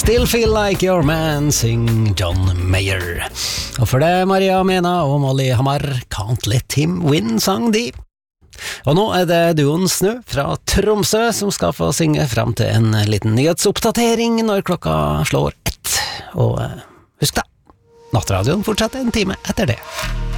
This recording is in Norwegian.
Still Feel Like Your Man, syng John Mayer. Og for det Maria Mena og Molly Hamar, Can't Let Him Win, sang de. Og nå er det duoen Snø fra Tromsø som skal få synge frem til en liten nyhetsoppdatering når klokka slår 1. Og husk da, Nattradioen fortsetter en time etter det.